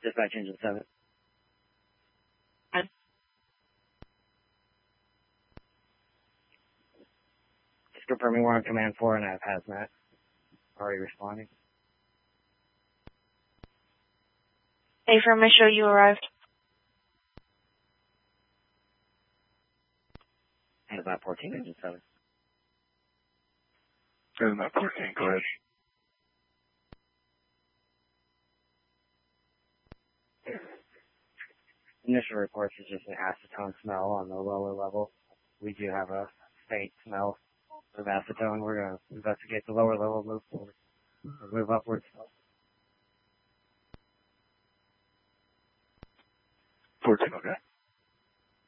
Dispatch engine 7. Just confirming we're on command 4 and I have hazmat. Already responding. Affirm, I show you arrived. Hazmat 14, engine 7. Hazmat 14, go ahead. Initial reports is just an acetone smell on the lower level. We do have a faint smell of acetone. We're going to investigate the lower level, move forward, or move upwards. 14, okay.